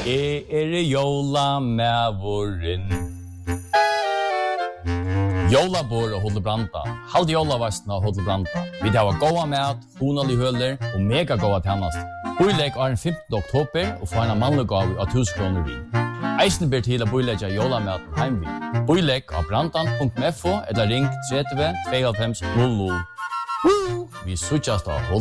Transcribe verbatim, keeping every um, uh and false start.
Jeg er jólamævurin. Jólabor og Hotel Branda. Halde jólavastna og Hotel Branda. Vi har goda mat, honalig høler og mega goda tjernast. Boilegg er den femtende oktober og får en mannlig gav av tusen kroner vi. Eisen ber til å boilegge jólamaten heimvi. Boilegg av brandan punkt f o eller ring tretti tveyoghálvfems null null. Vi suttjast av